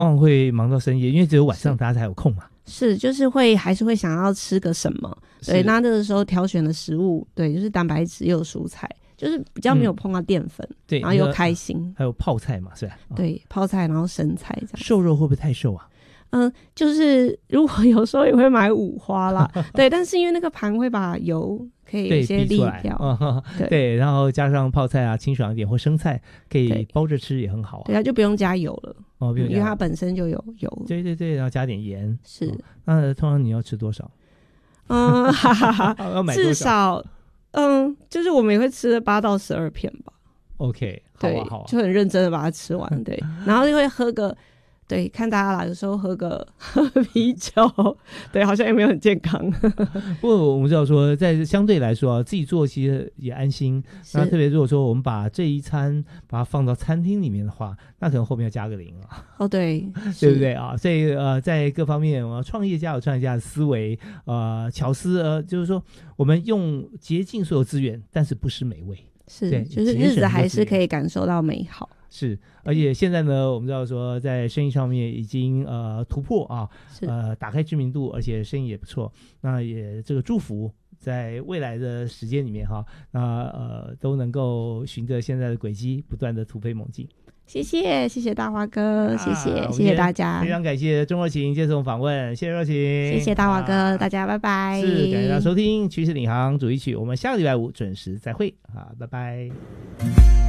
往往会忙到深夜，因为只有晚上大家才有空嘛。 是，就是还是会想要吃个什么，对，那这个时候挑选的食物，对，就是蛋白质又有蔬菜，就是比较没有碰到淀粉， 对， 然后又开心， 还有泡菜嘛，是吧？ 对，泡菜然后生菜这样。 瘦肉会不会太瘦啊？ 就是如果有时候也会买五花啦，对，但是因为那个盘会把油可以有一些沥掉， 对，然后加上泡菜啊，清爽一点，或生菜可以包着吃也很好啊。 对，它就不用加油了， 不用加油， 因为它本身就有油。 对对对，然后加点盐。 是， 那通常你要吃多少？要买多少？ 至少就是我们也会吃8到12片吧。 OK， 好啊好啊， 就很认真的把它吃完，对，然后就会喝个。对，看大家啦，有时候喝啤酒，对，好像也没有很健康。 不过我们知道说，在相对来说自己做其实也安心。那特别如果说我们把这一餐把它放到餐厅里面的话，那可能后面要加个0啊。 对， 对不对啊？所以在各方面，创业家有创业家的思维，巧思，就是说我们用竭尽所有资源，但是不失美味。 是，就是日子还是可以感受到美好。 是，而且现在呢，我们知道说在生意上面已经突破啊，打开知名度，而且生意也不错。那也这个祝福在未来的时间里面哈，都能够循着现在的轨迹，不断的突飞猛进。 谢谢大华哥，谢谢大家， 非常感谢钟若晴接受访问，谢谢若晴， 谢谢大华哥，大家拜拜。 是，感谢大家收听趋势领航主题曲，我们下个礼拜5准时再会，好，拜拜。